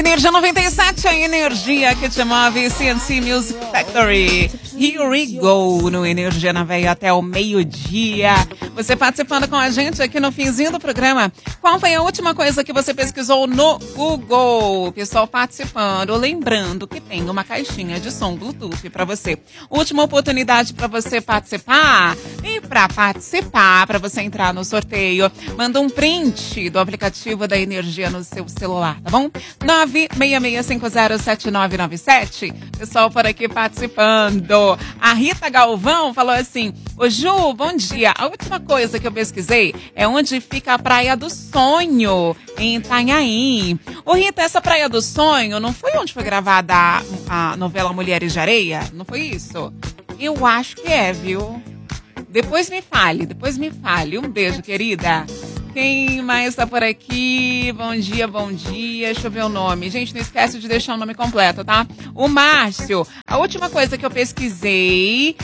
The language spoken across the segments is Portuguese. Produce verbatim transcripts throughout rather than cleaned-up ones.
Energia noventa e sete, a energia que te move, C N C Music Factory. Here we go, no Energia na Veia até o meio-dia. Você participando com a gente aqui no finzinho do programa. Qual foi a última coisa que você pesquisou no Google? Pessoal participando, lembrando que tem uma caixinha de som Bluetooth para você. Última oportunidade para você participar. E para participar, para você entrar no sorteio, manda um print do aplicativo da Energia no seu celular, tá bom? nove seis seis cinco zero sete nove nove sete. Pessoal por aqui participando. A Rita Galvão falou assim: ô Ju, bom dia. A última coisa que eu pesquisei é onde fica a Praia do Sonho, em Itanhaém. Ô Rita, essa Praia do Sonho não foi onde foi gravada a, a novela Mulheres de Areia? Não foi isso? Eu acho que é, viu? Depois me fale, depois me fale. Um beijo, querida. Quem mais tá por aqui? Bom dia, bom dia. Deixa eu ver o nome. Gente, não esquece de deixar o nome completo, tá? O Márcio. A última coisa que eu pesquisei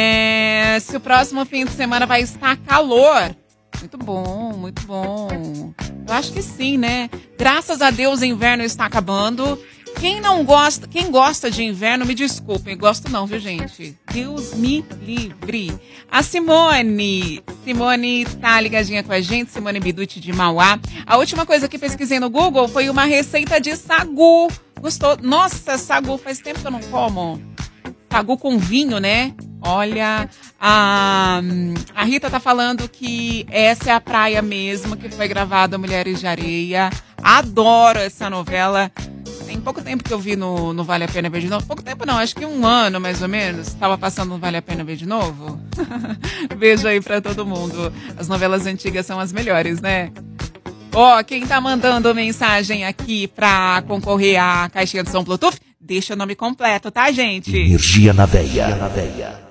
é se o próximo fim de semana vai estar calor. Muito bom, muito bom. Eu acho que sim, né? Graças a Deus o inverno está acabando. Quem não gosta, quem gosta de inverno, me desculpem, gosto não, viu, gente? Deus me livre. A Simone, Simone tá ligadinha com a gente, Simone Biducci de Mauá. A última coisa que pesquisei no Google foi uma receita de sagu. Gostou? Nossa, sagu, faz tempo que eu não como. Sagu com vinho, né? Olha, a, a Rita tá falando que essa é a praia mesmo, que foi gravada Mulheres de Areia. Adoro essa novela. Tem pouco tempo que eu vi no, no Vale a Pena Ver de Novo. Pouco tempo não, acho que um ano mais ou menos. Estava passando no Vale a Pena Ver de Novo. Beijo aí pra todo mundo. As novelas antigas são as melhores, né? Ó, oh, quem tá mandando mensagem aqui pra concorrer à caixinha de som Bluetooth, deixa o nome completo, tá, gente? Energia na Veia.